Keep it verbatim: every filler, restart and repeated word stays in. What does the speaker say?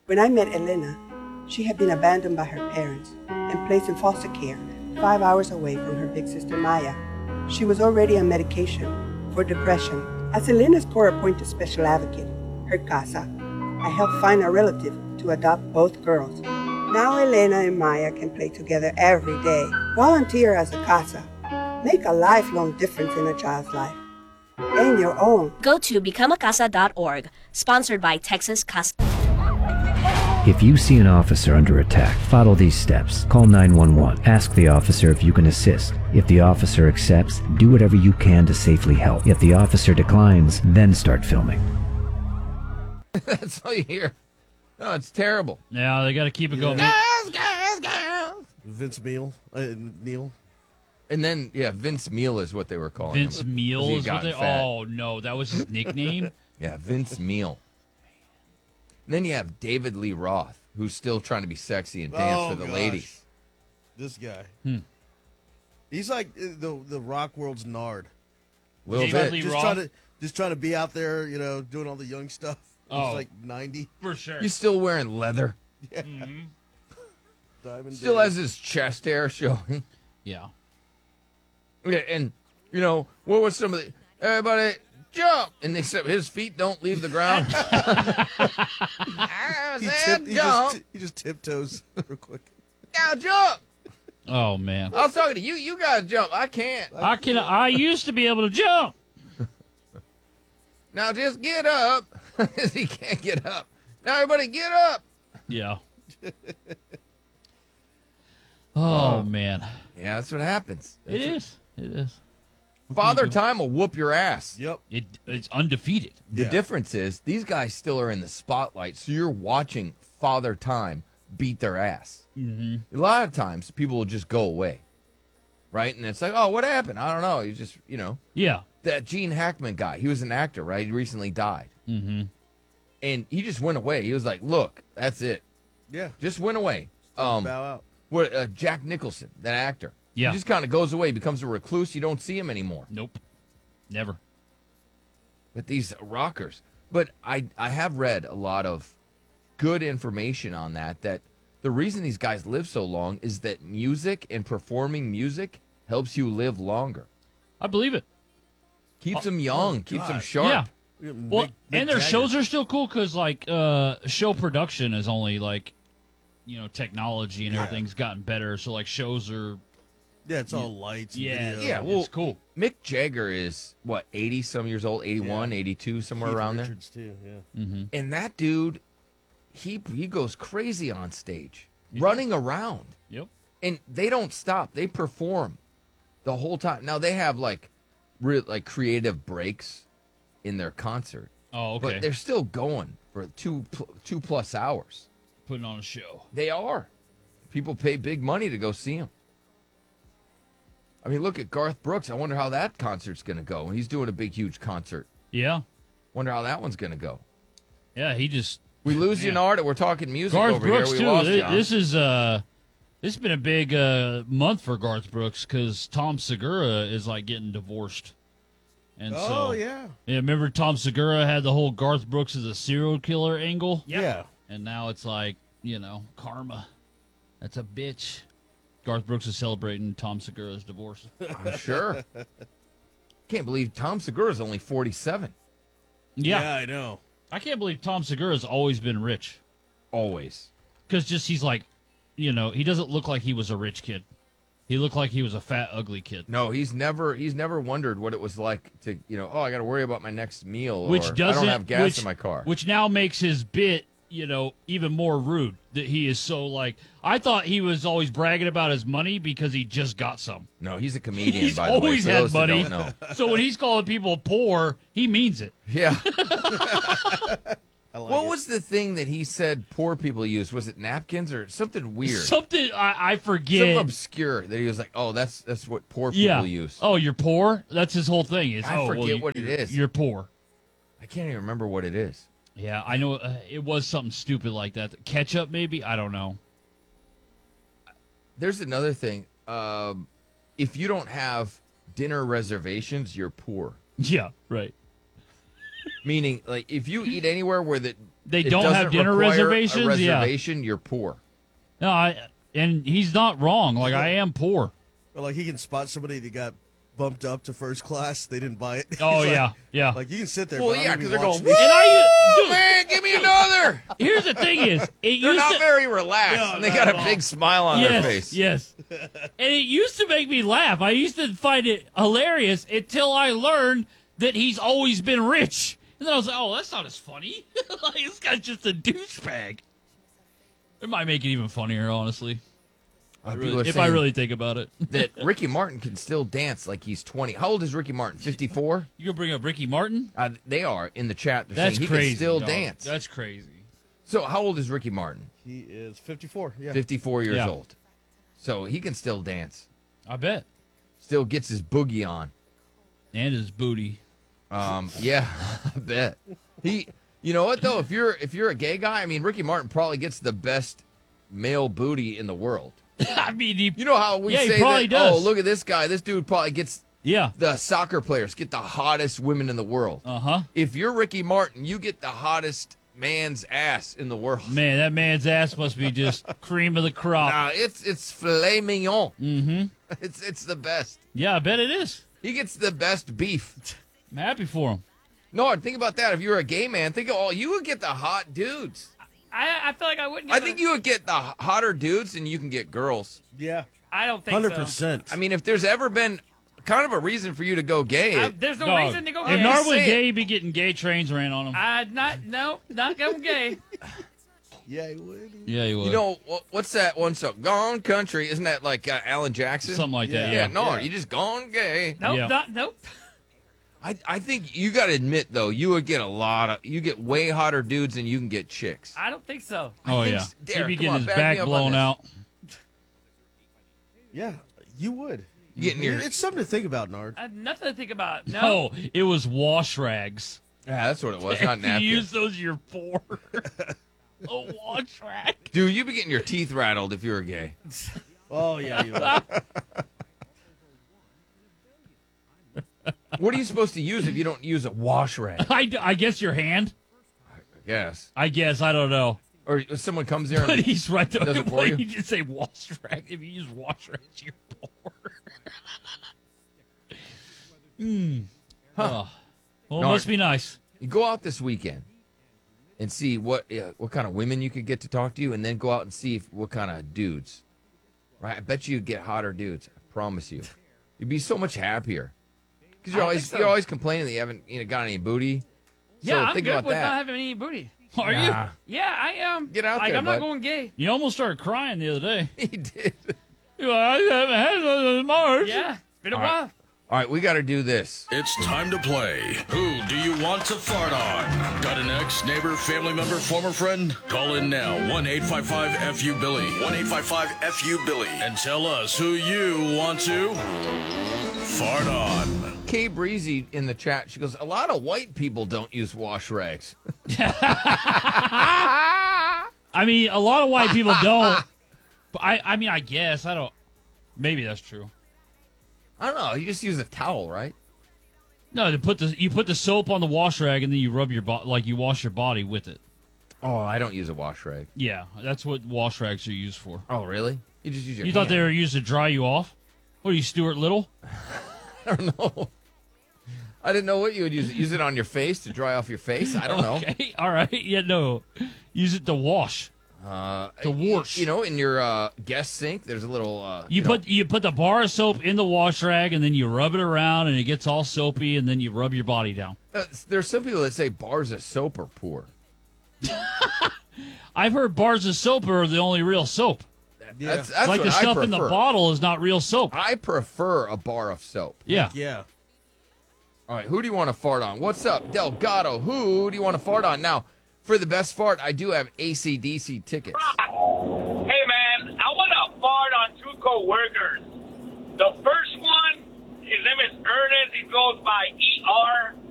When I met Elena, she had been abandoned by her parents and placed in foster care five hours away from her big sister Maya. She was already on medication for depression. As Elena's court-appointed special advocate, her casa, I helped find a relative to adopt both girls. Now Elena and Maya can play together every day. Volunteer as a casa. Make a lifelong difference in a child's life. And your own. Go to become a casa dot org, sponsored by Texas Casa. If you see an officer under attack, follow these steps. Call nine one one. Ask the officer if you can assist. If the officer accepts, do whatever you can to safely help. If the officer declines, then start filming. That's all you hear. No, it's terrible. Yeah, they got to keep it going. Girls, girls, girls. Vince Neil. Uh, Neil. And then, yeah, Vince Meal is what they were calling Vince him. Meal He is what got they. fat. Oh no, that was his nickname. Yeah, Vince Meal. And then you have David Lee Roth, who's still trying to be sexy and dance Oh, for the gosh. ladies. This guy. Hmm. He's like uh, the the rock world's Nard. Little David bit. Lee Just Roth? trying to just trying to be out there, you know, doing all the young stuff. Oh. He's like ninety. For sure. He's still wearing leather. Diamond Still Dave. has his chest hair showing. Yeah. Yeah, and, you know, what was some of the... Everybody, jump! And except his feet don't leave the ground. I He, said tip, he, jump. just, he just tiptoes real quick. Now jump! Oh man. I was talking to you. You got to jump. I can't. I can. I used to be able to jump. Now just get up. He can't get up. Now everybody get up. Yeah. Oh man. Yeah, that's what happens. It is. It is. Father Time will whoop your ass. Yep. It it's undefeated. The Yeah. difference is these guys still are in the spotlight, so you're watching Father Time beat their ass. Mm-hmm. A lot of times, people will just go away, right? And it's like, oh, what happened? I don't know. You just, you know, Yeah. that Gene Hackman guy. He was an actor, right? He recently died, Mm-hmm. and he just went away. He was like, look, that's it. Yeah. Just went away. Um, Bow out. what? Uh, Jack Nicholson, that actor. Yeah. He just kind of goes away, becomes a recluse. You don't see him anymore. Nope. Never. But these rockers. But I I have read a lot of good information on that, that the reason these guys live so long is that music and performing music helps you live longer. I believe it. Keeps them young, keeps them God. sharp. Yeah. We got Well, Mick- Mick and their Jagger. shows are still cool because, like, uh, show production is only like, you know, technology and everything's gotten better. So, like, shows are, Yeah, it's all lights. And yeah, video. Yeah, well, it's cool. Mick Jagger is, what, eighty-some years old, eighty-one, Yeah. eighty-two, somewhere Keith around Richards too. Yeah. Mm-hmm. there. And that dude, he he goes crazy on stage, running around. Yep. And they don't stop. They perform the whole time. Now they have like, re- like creative breaks in their concert, Oh, okay. but they're still going for two pl- two plus hours. Putting on a show. They are. People pay big money to go see them. I mean, look at Garth Brooks. I wonder how that concert's going to go. He's doing a big, huge concert. Yeah. Wonder how that one's going to go. Yeah, he just. We lose you, Man. Nard. We're talking music Garth over Brooks, here. We too. lost This, you. huh? this is, uh, this has been a big uh, month for Garth Brooks because Tom Segura is, like, getting divorced. And Oh so. yeah. Yeah, remember Tom Segura had the whole Garth Brooks is a serial killer angle? Yeah. And now it's like, you know, karma. That's a bitch. Garth Brooks is celebrating Tom Segura's divorce. I'm sure. Can't believe Tom Segura's only forty-seven. Yeah. I know. I can't believe Tom Segura's always been rich. Always. Because just he's like, you know, he doesn't look like he was a rich kid. He looked like he was a fat, ugly kid. No, he's never he's never wondered what it was like to, you know, oh, I got to worry about my next meal. Which or, doesn't I don't have gas which, in my car. Which now makes his bit, you know, even more rude. That he is so like, I thought he was always bragging about his money because he just got some. No, he's a comedian, He's by the way. always for had those that money. don't know. So when he's calling people poor, he means it. Yeah. I like What it. was the thing that he said poor people use? Was it napkins or something weird? Something I, I forget. Something obscure that he was like, oh, that's that's what poor people yeah. use. Oh, you're poor? That's his whole thing. Is I oh, forget well, you- what it is. You're poor. I can't even remember what it is. Yeah, I know uh, it was something stupid like that. Ketchup, maybe? I don't know. There's another thing. Um, if you don't have dinner reservations, you're poor. Yeah, right. Meaning, like, if you eat anywhere where the they it don't doesn't have dinner require reservations. A Yeah. reservation, you're poor. No, I, and he's not wrong. Like, I am poor. Or like he can spot somebody that got bumped up to first class. They didn't buy it. Oh, He's like- yeah, yeah. Like you can sit there. Well, but I yeah, don't 'cause even they're watch going, these- And I, Oh, dude, man, give me another. here's the thing is, it They're used not to, very relaxed, No, and they not got at a all. big smile on yes, their face. yes. And it used to make me laugh. I used to find it hilarious until I learned that he's always been rich. And then I was like, oh, that's not as funny. Like, this guy's just a douchebag. It might make it even funnier, honestly. Uh, I people really- are if I saying really think about it. that Ricky Martin can still dance like he's twenty. How old is Ricky Martin? fifty-four? You gonna bring up Ricky Martin? Uh, they are in the chat. They're That's saying he crazy. can still dog. dance. That's crazy. So how old is Ricky Martin? He is fifty-four. Yeah. fifty-four years Yeah. old. So he can still dance. I bet. Still gets his boogie on. And his booty. Um, yeah, I bet. He, you know what though? If you're if you're a gay guy, I mean, Ricky Martin probably gets the best male booty in the world. I mean, he, You know how we Yeah, he say probably that? does. Oh, look at this guy. This dude probably gets yeah. the soccer players get the hottest women in the world. Uh huh. If you're Ricky Martin, you get the hottest man's ass in the world. Man, that man's ass must be just cream of the crop. Nah, it's it's filet mignon. Mm-hmm. It's it's the best. Yeah, I bet it is. He gets the best beef. I'm happy for him. No, think about that. If you're a gay man, think of all you would get the hot dudes. I, I feel like I wouldn't. I Get think the- you would get the hotter dudes, and you can get girls. Yeah. I don't think Hundred so. percent. I mean, if there's ever been kind of a reason for you to go gay, I, it- there's no Dog. reason to go If gay. Nar- Nar was Say it. gay, he'd be getting gay trains ran on him. I not no not going gay. Yeah, he would. yeah, he would. you know wha- what's that one song? Gone Country, isn't that like uh, Alan Jackson? Something like that, Yeah, yeah. no, Yeah. you just gone gay. Nope, Yeah. not nope. I I think you got to admit though, you would get a lot of you get way hotter dudes than you can get chicks. I don't think so. Oh, think yeah. s- He'd Derek, be come getting on, his back me back up on blown this. out. Yeah, you would. You getting your It's something to think about, Nard. I have nothing to think about. No. No, it was wash rags. yeah, that's what it was, not you napkin. use those, you're poor. A wash rag. Dude, you'd be getting your teeth rattled if you were gay. Oh yeah, you would. What are you supposed to use if you don't use a wash rag? I, I guess your hand. I guess. I guess. I don't know. Or if someone comes there But and he's right. Does it for Why you? you just say wash rag? If you use wash rags, you're poor. Hmm. Huh. Well, it No, must be nice. you go out this weekend and see what uh, what kind of women you could get to talk to you, and then go out and see if, what kind of dudes. Right? I bet you'd get hotter dudes. I promise you. You'd be so much happier. Because you're I don't always think so. you're always complaining that you haven't you know, got any booty. Yeah, so I'm think good about with that. not having any booty. Are Nah. Yeah, I am. Get out like, there, I'm bud. not going gay. you? You almost started crying the other day. He did. You're like, I haven't had one of Mars. Yeah, it's been a All while. right. All right, we got to do this. It's time to play. Who do you want to fart on? Got an ex, neighbor, family member, former friend? Call in now. one eight five five F U Billy. one eight five five F U Billy. And tell us who you want to fart on. Kay Breezy in the chat, she goes, a lot of white people don't use wash rags. I mean, a lot of white people don't. But I, I mean, I guess I don't. Maybe that's true. I don't know. You just use a towel, right? No, to put the you put the soap on the wash rag and then you rub your bo- like you wash your body with it. Oh, I don't use a wash rag. Yeah, that's what wash rags are used for. Oh, really? You just use your You thought hand. they were used to dry you off? What are you, Stuart Little? I don't know. I didn't know what you would use. Use it on your face to dry off your face? I don't know. Okay, all right. Yeah, no. Use it to wash. Uh, To wash. You know, in your uh, guest sink, there's a little. Uh, You know- put you put the bar of soap in the wash rag and then you rub it around and it gets all soapy and then you rub your body down. Uh, there's some people that say bars of soap are poor. I've heard bars of soap are the only real soap. Yeah. That's, that's like what the I stuff prefer. in the bottle is not real soap. I prefer a bar of soap. Yeah. Yeah. All right, who do you want to fart on? What's up, Delgado? Who do you want to fart on? Now, for the best fart, I do have A C D C tickets. Hey, man, I want to fart on two co-workers. The first one, his name is Ernest. He goes by E R